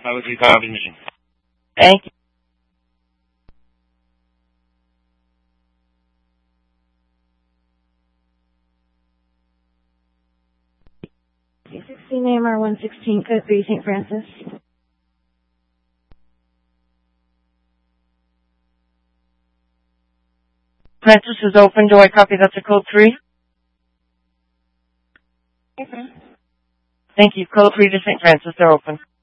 I would be copy machine. Thank you. AMR 116, code 3, St. Francis. Francis is open. Do I copy that's a code 3? Okay. Thank you. Code 3 to St. Francis. They're open.